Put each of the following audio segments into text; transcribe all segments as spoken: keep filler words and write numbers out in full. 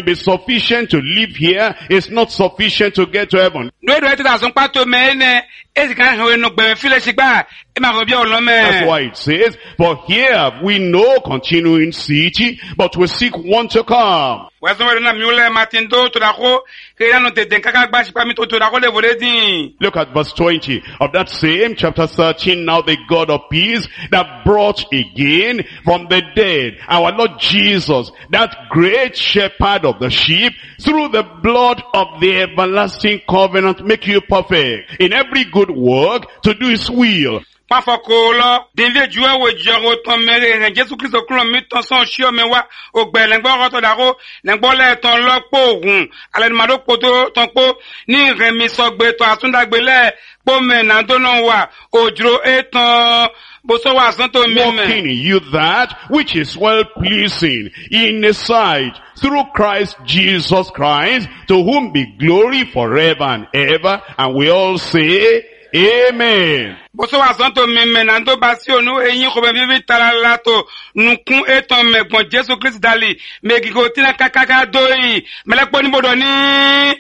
be sufficient to live here is not sufficient to get to heaven. That's why it says, for here we know continuing city, but we seek one to come. Look at verse twenty of that same chapter thirteen. Now the God of peace that brought again from the dead our Lord Jesus, that great shepherd of the sheep, through the blood of the everlasting covenant, make you perfect in every good work to do his will. Pafokolo, David Jua wo jero ton mere, Jesu Christ okun mi ton son shio me wa, ogbe lengbo roto daro, lengbo le ton lopo ogun, ale mado poto ton po, ni remi sogbe to atundagbe le, po me nan donon wa, ojro eton, boso wa santo mi me. Walking in you that which is well pleasing in his sight, through Christ Jesus Christ, to whom be glory forever and ever, and we all say, Amen. Boso wa santo meme na ndo basi onu eyin ko be vivi talalato nukun eton megbon Jesu Christ dali megigo tina kakaka doyi melepo ni bodo ni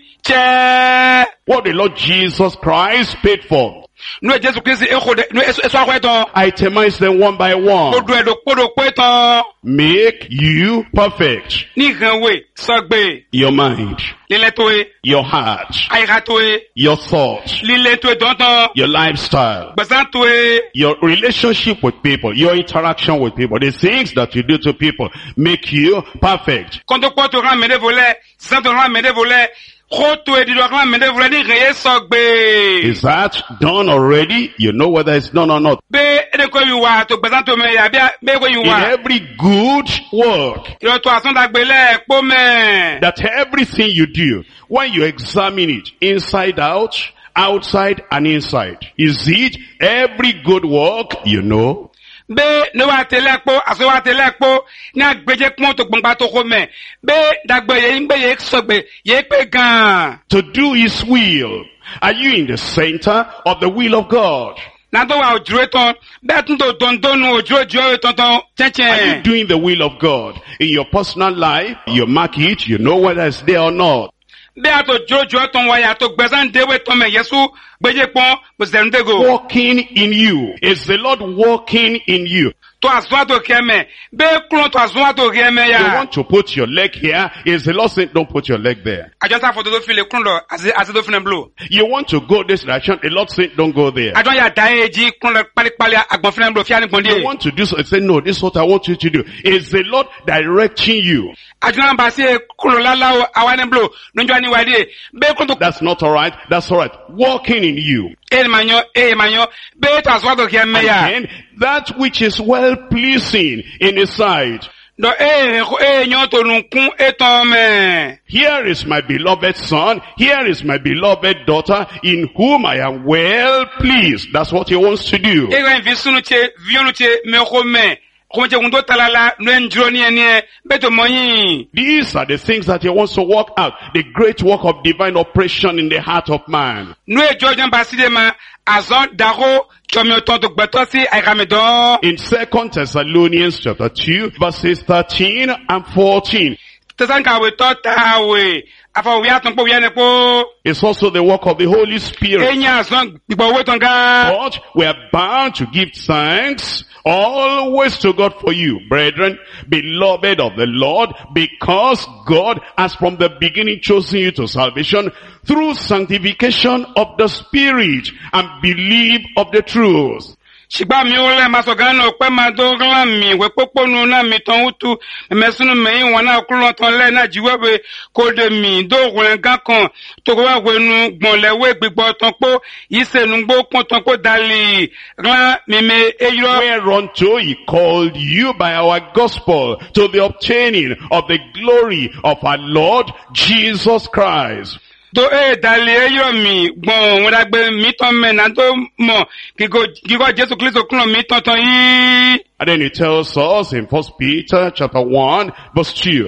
che. What the Lord Jesus Christ paid for, No Jesu Christ e ko de no eso eso akweton. itemize them one by one. Odo edo podo kweton. Make you perfect. Ni ganwe sogbe. Your mind, Liletoe, your heart, airatoe, your thoughts, liletoe donton, your lifestyle, basantoe, your relationship with people, your interaction with people, the things that you do to people make you perfect. Kondo poto ran mede vole, santo ran mede vole, khoto e dido ran mede vole ni reye sogbe. Is that done already? You know whether it's done or not. Be ede ko yu wa to basanto me ya bia be ko yu In wa. every good work, Yo to asan dagbele po me. that everything you do, when you examine it inside out, outside and inside, is it every good work you know? Be no wa telepo aso wa telepo ni agbeje pon to gbongba to ko me. Be dagbe ye ngbe ye sogbe ye pe gan. To do his will. Are you in the center of the will of God? Nado wa ojuro ton, be tun to don donu ojuro jo ton ton Are you chechen. doing the will of God? In your personal life, you mark it, you know whether it's there or not. Be ato jojo ton wa ya to gbezan dewe ton me Yesu gbeje pon bo zendego. Walking in you. Is the Lord walking in you? To aswa to keme. Be klon to aswa to keme You ya. want to put your leg here, is the Lord saying don't put your leg there? Ajonsa foto do file klon lo as as do fine blow. You want to go this direction, the Lord saying don't go there. Ajon ya daeji klon lo pali pali agbon fine blow fi ani You gbonde. want to do so, say no, this is what I want you to do. Is the Lord directing you? Ajon ba se klon la la awani blow njo ani wade. Be klon to That's not alright, that's alright. Walking in you. e manyo e manyo be to aswa to keme ya. And that which is well pleasing in his sight. Do e e nyo to nunkun eton me. Here is my beloved son, here is my beloved daughter, in whom I am well pleased. That's what he wants to do. E ren vi sunu che vionu che me ko me. Ko je undo talala no njro ni ene be to moyin. These are the things that he wants to work out. The great work of divine operation in the heart of man. No e jojan baside ma azon daro chomi oton to gbeto si aikamedon. In Second Thessalonians chapter two, verses thirteen and fourteen. Tesan ka we to ta we afa we aton po we ne po. It's also the work of the Holy Spirit. Enya azon gbo we ton ga. But we are bound to give thanks always to God for you, brethren, beloved of the Lord, because God has from the beginning chosen you to salvation through sanctification of the Spirit and belief of the truth. Shigba mi o le masogano pe ma do ran mi we poponu na mi ton utu mesunu me won na kulon ton le na jiwewe ko de mi do wen gan kan to wa wenu gbon lewe gbigbo ton po isenu gbo pon ton po dali ran mi me eyo. Whereunto he called you by our gospel to the obtaining of the glory of our Lord Jesus Christ. Do e dali eyo mi gbon won dagbe mi ton me na do mo gigo gigo Jesu Christ kulon mi ton ton yi. And then he tells us in First Peter chapter one verse two.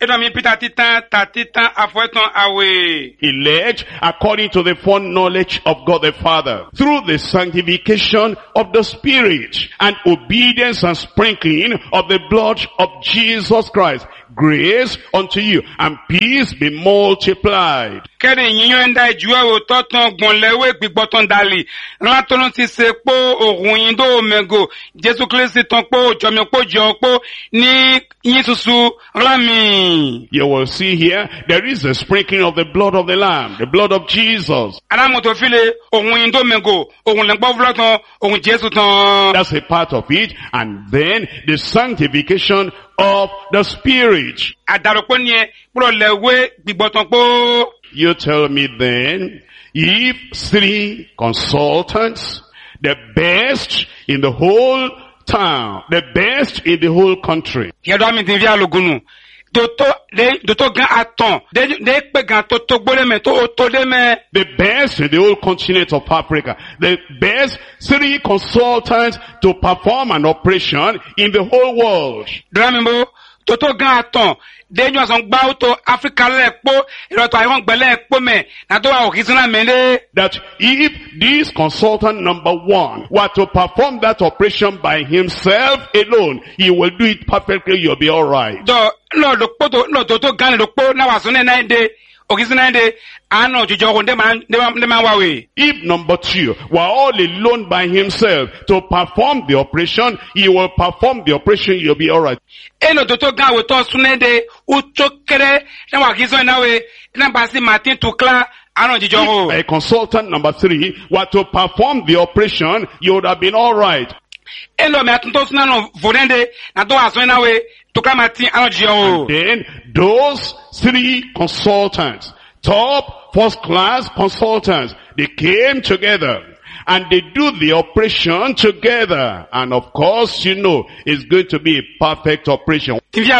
Edo mi pita titan, ta titan, afweton awe. Elect according to the foreknowledge of God the Father, through the sanctification of the Spirit, and obedience and sprinkling of the blood of Jesus Christ. Grace unto you, and peace be multiplied. Kẹ́ni yíyan ẹ̀dá ìjúwẹ́ òótọ́ tán gbọ̀nlẹ́wé gbígbọ́tán dalì. Rántọ́nù ti ṣe pé òhun yín dó mẹ́gò. Jésù Kristi tán pé òjọ́mi pé òjò pé ní yín susu rámi. You will see here, there is a sprinkling of the blood of the Lamb, the blood of Jesus. Alámọ̀tò fílẹ̀ òhun yín dó mẹ́gò. Òhun lẹ́gbọ́ fúlọ́ tán, òhun Jésù tán. That's a part of it. And then the sanctification of the Spirit. Àdàrọ̀pọ̀ ni ẹ gbọ́dọ̀ lẹ́wé gbígbọ́tán pé. You tell me then, if three consultants, the best in the whole town, the best in the whole country. Yẹ́dọ́ mi ti fi àlògùnù. Dòtó dòtó gan àtàn. Dé pé gan tó tó gbólé mẹ́ tó tó dé mẹ́. The best in the whole continent of Africa. The best three consultants to perform an operation in the whole world. Dọ́là mi bó dòtó gan àtàn. Dé yóò sọ gbá tó Áfíríkà lẹ́ẹ̀kpó ìrọ̀tọ̀ àyẹ̀wò gbẹ̀lẹ́ ẹ̀kpó mẹ́. Nàtó wà òkè sínú àmẹ́lẹ́. That if this consultant number one were to perform that operation by himself alone, he will do it perfectly, you'll be alright. Dọ̀ lọ dòkpó tó lọ dòtó gan dòkpó náà wà sọ́nà náà dé òkè sínú náà dé àánú òjijì ọkùn dé máa wà wẹ̀. If number two were all alone by himself to perform the operation, he will perform the operation, you'll be alright. Eno dòtó gan àwòtọ́ súnà dé ùtó kéré náà wà kí sọ́nà náà wẹ̀ náà bá sí Martin Tukla. If a consultant number three were to perform the operation, you would have been all right. And then those three consultants, top first class consultants, they came together and they do the operation together. And of course, you know, it's going to be a perfect operation.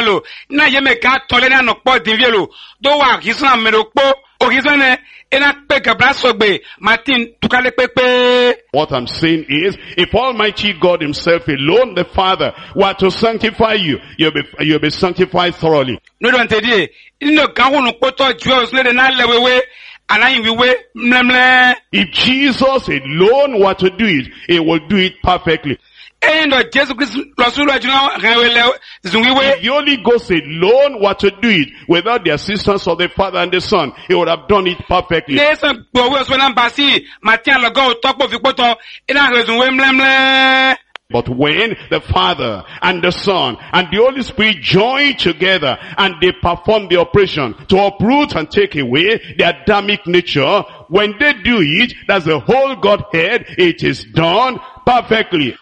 What I'm saying is, if Almighty God himself alone, the Father, were to sanctify you, you'll be, you'll be sanctified thoroughly. If Jesus alone were to do it, he will do it perfectly. If the Holy Ghost alone were to do it without the assistance of the Father and the Son, he would have done it perfectly. But when the Father and the Son and the Holy Spirit join together and they perform the operation to uproot and take away the Adamic nature, when they do it, that's the whole Godhead, it is done perfectly.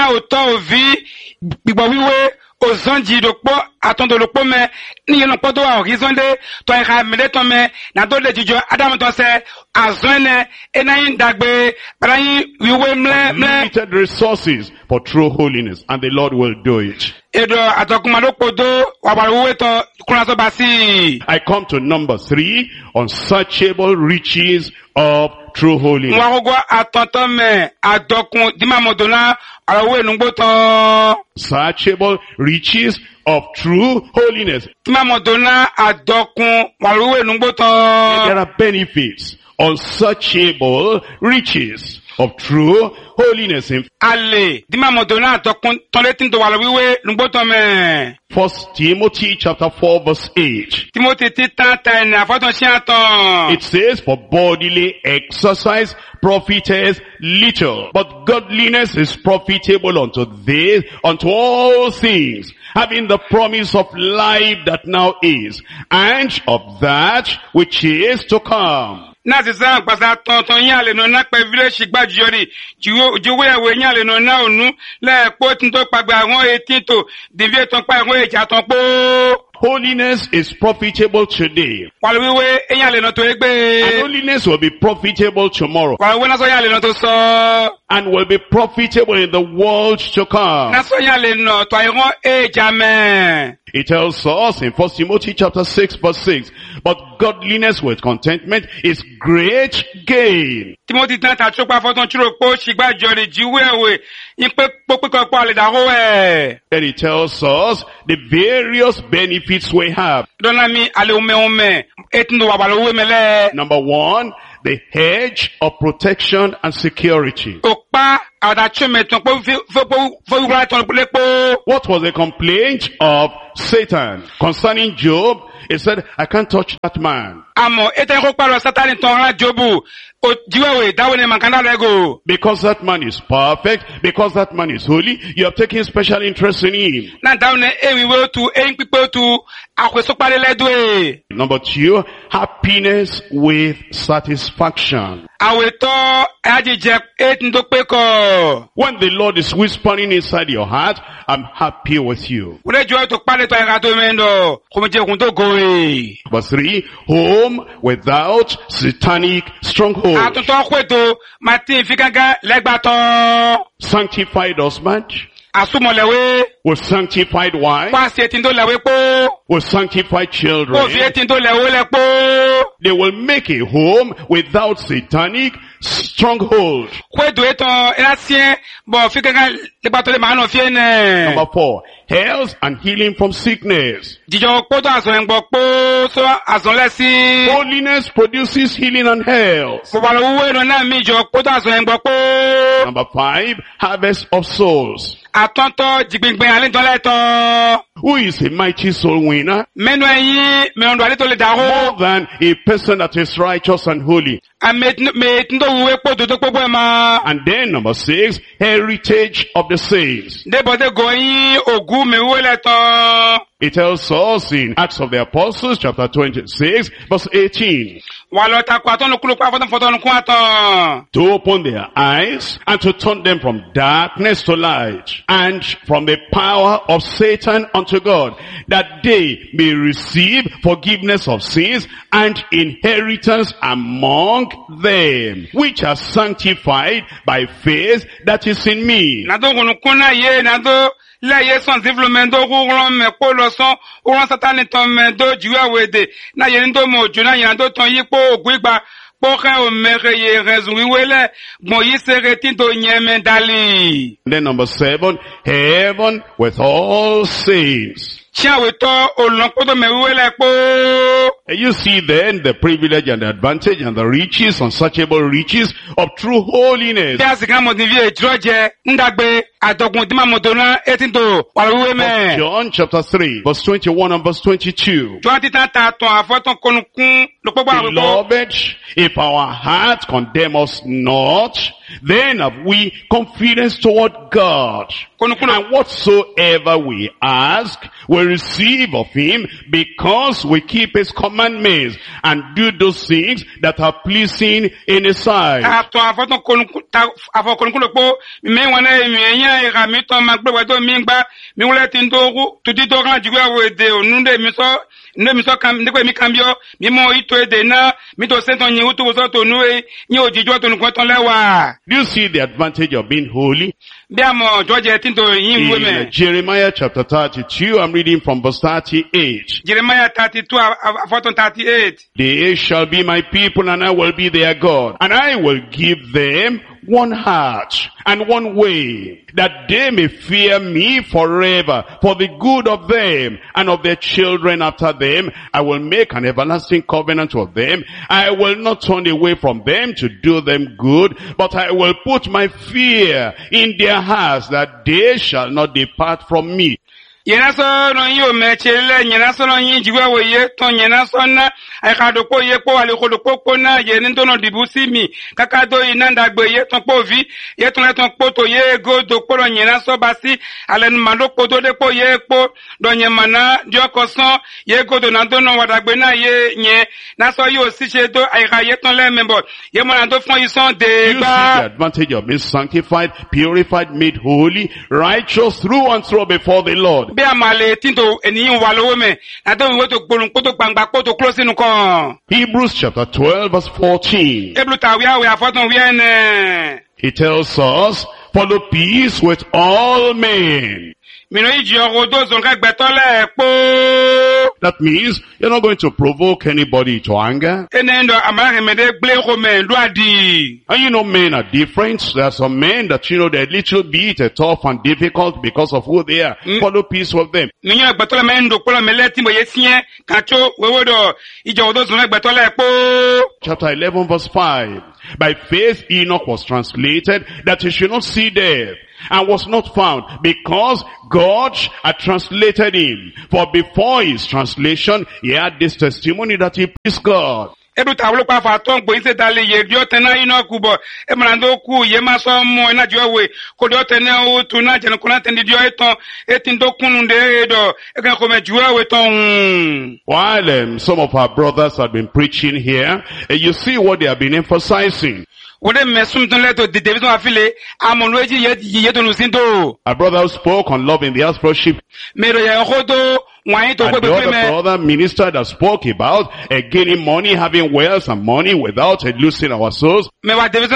Ozonji dokpo atondo dokpo me ni yeno podo wa horizonde to ha meleto me na do le jijo Adam to se azone enayin dagbe brayin wiwe mle mle limited resources for true holiness, and the Lord will do it. Edo atokuma dokpo do wa baruwe to kunaso basi. I come to number three, unsearchable riches of true holiness. Mwagwa atonto me adokun dimamodona arawe nungboto. Searchable riches of true holiness. There are benefits, unsearchable riches of true holiness. First Timothy chapter four verse eight. It says, for bodily exercise profiteth little, but godliness is profitable unto this, unto all things, having the promise of life that now is, and of that which is to come. Nasi sana kwa sa tonton yale no na pe vile shigba jori jiwe ewe yale no na onu le po tinto pagbe awon etinto divie ton pa awon eja ton po. Holiness is profitable today. And holiness will be profitable tomorrow. And will be profitable in the world to come. It tells us in First Timothy chapter six verse six, but godliness with contentment is great gain. Then it tells us the various benefits benefits we have. Dona mi ale ume ume. Etindo wabalo ume le. Number one, the hedge of protection and security. Okpa adachume tonpo fopo fopo tonpo. What was the complaint of Satan concerning Job? He said, I can't touch that man. Amo eten ko paro Satan tonra Jobu. O jiwewe dawene makanda lego. Because that man is perfect, because that man is holy, you have taken special interest in him. Na dawne ewi we to en pipo to akwesokpare ledwe. Number two, happiness with satisfaction. Aweto ajije etindo peko. When the Lord is whispering inside your heart, I'm happy with you. Ule joy to pale to erato mendo. Komeje kunto goe. Number three, home without satanic stronghold. Atunto kweto mati fikanga legbato. Sanctified husband, Asumolewe. with sanctified wife, Kwasi etindo lewe po. with sanctified children. Kofi etindo lewe le po. They will make a home without satanic stronghold. Kwedo eton elasien bo fikanga legbato le mano fiene. Number four, health and healing from sickness. Dijo kpoto aso engbo po so aso lesi. Holiness produces healing and health. Bobalo uwe no na mi jo kpoto aso engbo po. Number five, harvest of souls. Atonto jigbingben alinto leton. Who is a mighty soul winner? Menu eyi me ondo alito le More daro. than a person that is righteous and holy. A me me tindo uwe po dodo po ma. And then number six, heritage of the saints. De bode goyin ogu me uwe leton. It tells us in Acts of the Apostles chapter twenty-six verse eighteen. Walo takwa ton kulu kwa foton foton kwa ton. To open their eyes and to turn them from darkness to light and from the power of Satan unto God, that they may receive forgiveness of sins and inheritance among them which are sanctified by faith that is in me. Nado gunu kuna ye nado la ye son développement do roulant me ko lo son roulant Satan ton me do jiwa wede na ye ndo mo juna ye ndo ton yi po ogba po kan o mere ye raison wele mo yi sereti do nyeme dali. Then number seven, heaven with all saints. Chia we to olonpo do me wele po. And you see then the privilege and the advantage and the riches, unsearchable riches of true holiness. Bí a sì ká mo ní vie droje ndagbe adogun di ma mo do na etindo waluwe me. John chapter three verse twenty-one and verse twenty-two. Jo ti ta ta ton afoton konukun lo popo arugbo. Beloved, if our heart condemn us not, then have we confidence toward God. Konukun And whatsoever we ask, we receive of him, because we keep his commandments and do those things that are pleasing in his sight. Aton afoton konukun ta afo konukun lo po me wona mi eyan ira mi ton ma gbe wedo mi gba mi wole ti ndo ru to di do ran jiwe we de onunde mi so nde mi so kam nde mi cambio mi mo ito ede na mi to se ton yin utu so to nu e yin ojijo to nkan ton lewa. Do you see the advantage of being holy? Bí a mo George ti ndo yin we In me. Jeremiah chapter thirty-two, I'm reading from verse thirty-eight. Jeremiah thirty-two afoton thirty-eight. They shall be my people and I will be their God. And I will give them one heart and one way, that they may fear me forever, for the good of them and of their children after them. I will make an everlasting covenant with them. I will not turn away from them to do them good, but I will put my fear in their hearts, that they shall not depart from me. Yena so no yo mechele yena so no yin jiwe we ye ton yena so na ai ka do po ye po ale ko do po po na ye ni to no dibusi mi kaka do ina ndagbe ye ton po vi ye ton le ton po to ye go do po yena so basi ale nu ma do po do de po ye po do yen mana dio ko son ye go do na do no wadagbe na ye yen na so yo si se do ai ka ye ton le member ye mo na do fun yi son de You see the gba. advantage of being sanctified, purified, made holy, righteous through and through before the Lord. Bí a máa lè tíntò ènìyàn wà lówó mẹ́, àtọ́ ìwé tó gbòrùn kó tó gbangba kó tó kúrò sínú kan. Hebrews chapter twelve verse fourteen. Eblu tàwí àwẹ̀ àfọ́tún wí ẹnẹ̀. He tells us, follow peace with all men. Mino iji odo zonka gbetole po. That means you're not going to provoke anybody to anger. Enendo amare mede gle home duadi. And you know men are different. There are some men that you know they're a little bit uh, tough and difficult because of who they are. Mm. Follow peace with them. Minyo gbetole mendo kola meleti mo yesien kacho wewodo iji odo zonka gbetole po. Chapter eleven verse five. By faith Enoch was translated that he should not see death, and was not found, because God had translated him. For before his translation, he had this testimony that he pleased God. Edu tawlo pa faton bo ise dale ye dio tena ino kubo e mrando ku ye maso mo na jowe ko dio tena o tu na je ko na tendi dio eton etin do kunu de do e kan ko me jowe ton. While um, some of our brothers have been preaching here, uh, you see what they have been emphasizing. Our brother who spoke on love in the house worship. And the other brother minister that spoke about uh, gaining money, having wealth and money without uh, losing our souls. And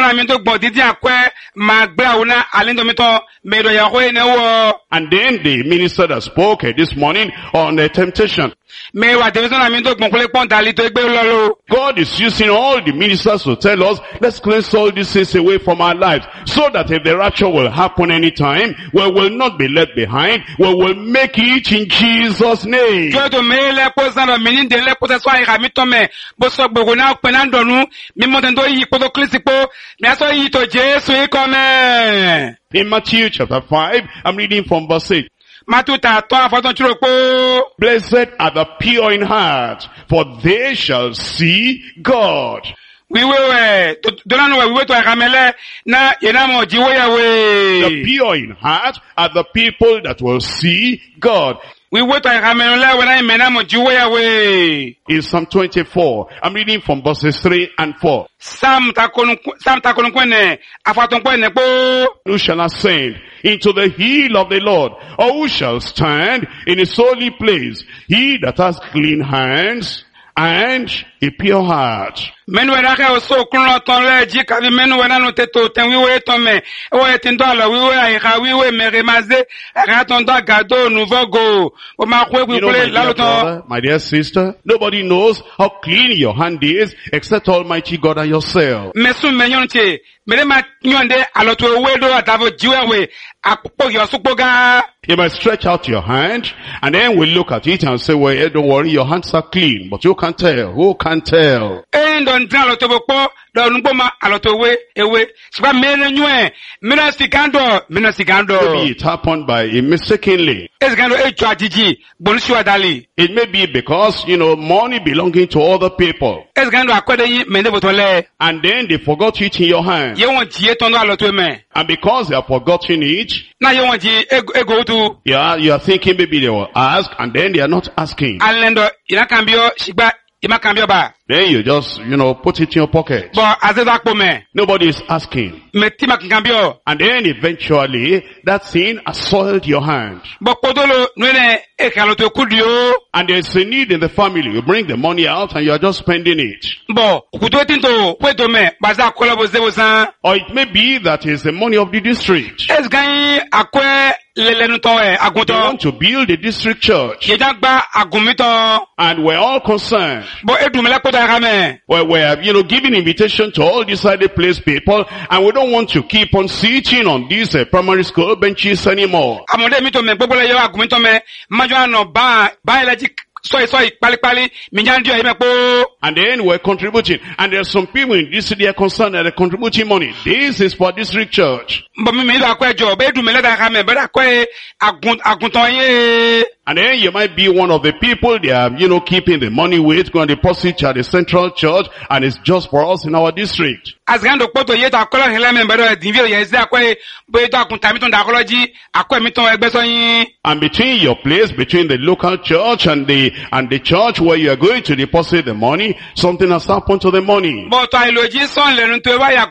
then the minister that spoke uh, this morning on uh, temptation. God is using all the ministers to tell us, let's cleanse all these things away from our lives, so that if the rapture will happen anytime, we will not be left behind, we will make it in Jesus' name. In Matthew chapter five, I'm reading from verse eight. Blessed are the pure in heart, for they shall see God. We will the pure in heart are the people that will see God. We wait in Psalm twenty-four, I'm reading from verses three and four. Who shall ascend into the hill of the Lord, or who shall stand in his holy place? He that has clean hands and a pure heart. Menu erake oso kunlo ton le ji kavi menu wena no teto ten wiwe tome ewe tindolo wiwe aika wiwe meremaze aka ton da gado nouveau go o ma kwe kwe lalo ton. My dear sister, nobody knows how clean your hand is except Almighty God and yourself. Mesu menyonche mere ma nyonde aloto wedo atavo jiwewe akpo yosupoga. You might stretch out your hand, and then we look at it and say, well, hey, don't worry, your hands are clean. But you can't tell. Who can tell? Maybe it happened by a mistakenly. It may be because, you know, money belonging to other people. And then they forgot it in your hand. And because they have forgotten it, yeah, you are thinking maybe they will ask, and then they are not asking. Then you just, you know, put it in your pocket. Nobody is asking. And then eventually, that sin has soiled your hand. And there's a need in the family. You bring the money out and you are just spending it. Or it may be that it's the money of the district. They want to build a district church. And we're all concerned. Well, we're, you know, giving invitation to all decided place people, and we don't want to keep on sitting on these uh, primary school benches anymore. Sorry, sorry, pali pali, and then we're contributing. And there are some people in this city are concerned that they're contributing money. This is for district church. And then you might be one of the people they are, you know, keeping the money with, going to deposit at the central church, and it's just for us in our district. And between your place, between the local church and the, and the church where you are going to deposit the money, something has happened to the money.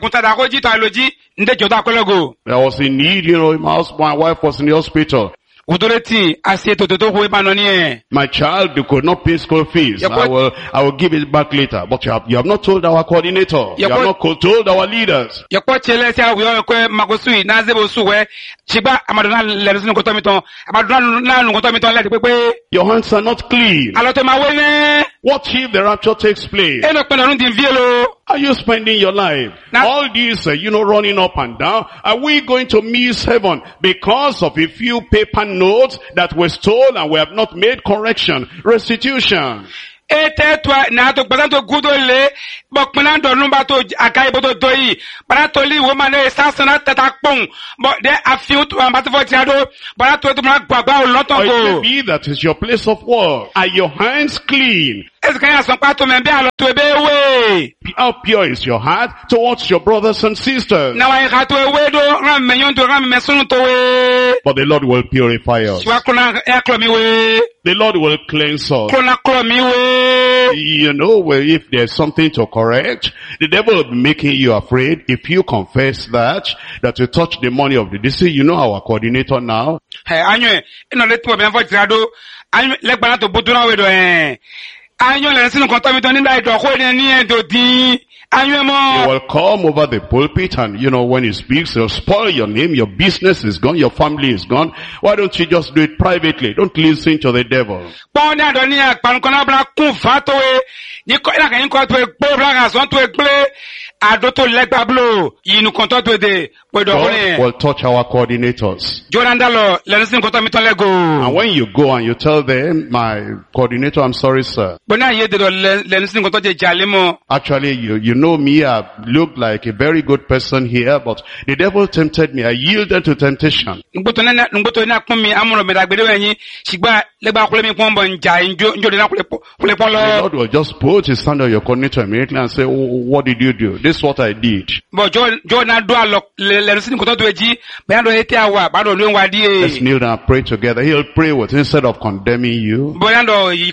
There was a need, you know, my house, my wife was in the hospital. Autority, assez to to to we manonier. My child, you could not pay school fees. I will, I will give it back later. But you have, you have not told our coordinator. You have not told our leaders. Yakwa chele sia we ko magosui na zebo suwe. Chiba amadona le sinu ko tomiton. Amadona na nu ko tomiton le pepe. Your hands are not clean. Aloto ma wele. What if the rapture takes place? Eno pe lorun din vielo. Are you spending your life? Now, all these, uh, you know, running up and down. Are we going to miss heaven because of a few paper notes that were stolen and we have not made correction, restitution? Ete toi na to gbadan to gudole bok manan do numba to akai bodo doyi bana to li wo mane sansana tata pon but they afiu to am for tiado bana to to gbagba o loton go. It may be that is your place of work. Are your hands clean? Est-ce que ya son pa to me be alo to ebe we? How pure is your heart towards your brothers and sisters? Na wa ga to we do ram menyon to ram mesun to we. But the Lord will purify us. Wa kona e klomi we. The Lord will cleanse us. Kona klomi we. You know, well, if there's something to correct, the devil will be making you afraid. If you confess that, that you touch the money of the deceased, you know our coordinator now. Hey, anyo, ino let me be for tirado. Anyo, let bana to buduna we do eh. Anyo le sinu konta mi to ni dai do ko ni en do di. He will come over the pulpit and, you know, when he speaks, he'll spoil your name, your business is gone, your family is gone. Why don't you just do it privately? Don't listen to the devil. God will touch our coordinators. And when you go and you tell them, my coordinator, I'm sorry, sir. Actually, you, you know me, I look like a very good person here, but the devil tempted me. I yielded to temptation. The Lord will just put his hand on your coordinator immediately and say, oh, what did you do? This is what I did. Let's kneel down and pray together. He'll pray with instead of condemning you. God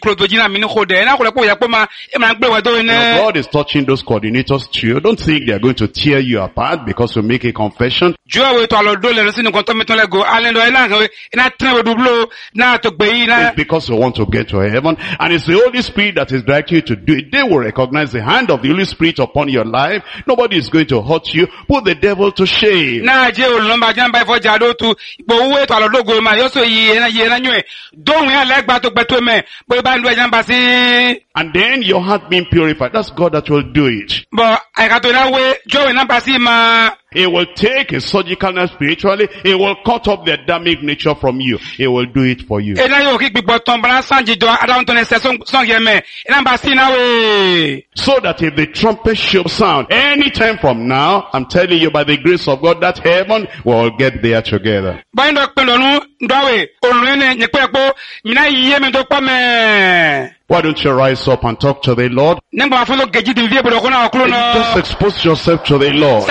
is touching those coordinators too. Don't think they're going to tear you apart because you make a confession. It's because you want to get to heaven, and it's the Holy Spirit that is directing you to do it. They will recognize the hand of the Holy Spirit upon your life. Nobody is going to hurt you. Put the devil to shame. And then your heart being purified. That's God that will do it. He will take a surgical and spiritually. He will cut off the Adamic nature from you. He will do it for you. So that if the trumpet should sound anytime from now, I'm telling you by the grace of God, that heaven will get there together. Why don't you rise up and talk to the Lord? Just expose yourself to the Lord.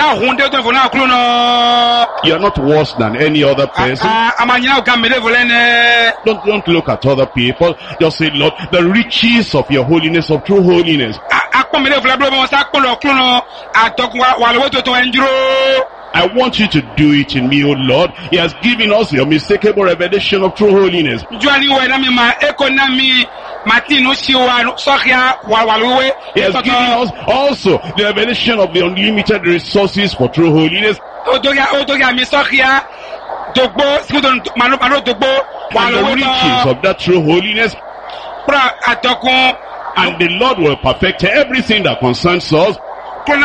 You are not worse than any other person. Don't, don't look at other people. Just say, Lord, the riches of your holiness, of true holiness. I want you to do it in me, O Lord. He has given us your unmistakable revelation of true holiness. He has given us also the revelation of the unlimited resources for true holiness. And the riches of that true holiness. And the Lord will perfect everything that concerns us. Open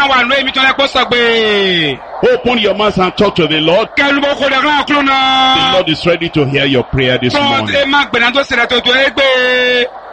your mouth and talk to the Lord. The Lord is ready to hear your prayer this morning.